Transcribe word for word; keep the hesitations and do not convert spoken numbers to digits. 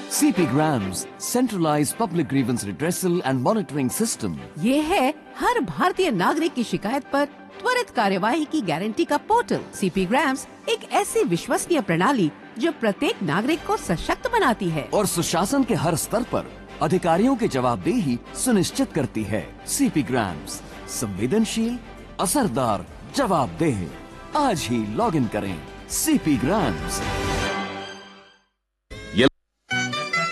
CP grams, centralised public grievance redressal and monitoring system. ये है हर भारतीय नागरिक की शिकायत पर त्वरित कार्यवाही की गारंटी का पोर्टल। सीपी ग्राम्स एक ऐसी विश्वसनीय प्रणाली जो प्रत्येक नागरिक को सशक्त बनाती है और सुशासन के हर स्तर पर अधिकारियों की जवाबदेही सुनिश्चित करती है। सीपी ग्राम्स, संवेदनशील, असरदार, जवाबदेह। आज ही लॉग इन करें सीपी ग्राम्स।